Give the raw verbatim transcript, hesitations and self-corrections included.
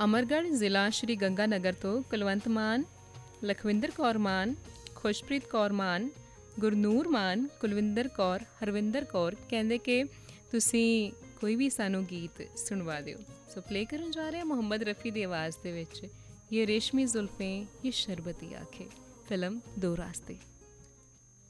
ਅਮਰਗੜ੍ਹ ਜ਼ਿਲ੍ਹਾ ਸ਼੍ਰੀ ਗੰਗਾ ਨਗਰ ਤੋਂ ਕੁਲਵੰਤ ਮਾਨ, ਲਖਵਿੰਦਰ ਕੌਰ ਮਾਨ, ਖੁਸ਼ਪ੍ਰੀਤ ਕੌਰ ਮਾਨ, ਗੁਰਨੂਰ ਮਾਨ, ਕੁਲਵਿੰਦਰ ਕੌਰ, ਹਰਵਿੰਦਰ ਕੌਰ ਕਹਿੰਦੇ ਕਿ ਤੁਸੀਂ ਕੋਈ ਵੀ ਸਾਨੂੰ ਗੀਤ ਸੁਣਵਾ ਦਿਓ। ਸੋ ਪਲੇ ਕਰਨ ਜਾ ਰਹੇ ਮੁਹੰਮਦ ਰਫੀ ਦੀ ਆਵਾਜ਼ ਦੇ ਵਿੱਚ ਇਹ ਰੇਸ਼ਮੀ ਜ਼ੁਲਫੇ ਇਹ ਸ਼ਰਬਤੀ ਆਂਖੇ, ਫਿਲਮ ਦੋ ਰਾਸਤੇ।